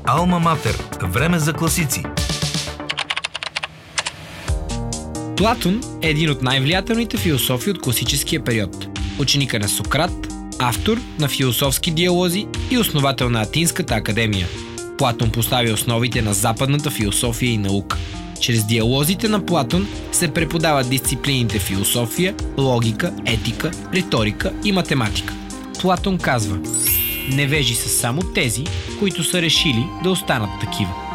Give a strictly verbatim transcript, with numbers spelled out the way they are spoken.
Алма Матер. Време за класици. Платон е един от най-влиятелните философи от класическия период. Ученика на Сократ, автор на философски диалози и основател на Атинската академия. Платон постави основите на западната философия и наука. Чрез диалозите на Платон се преподават дисциплините философия, логика, етика, риторика и математика. Платон казва: невежи са само тези, които са решили да останат такива.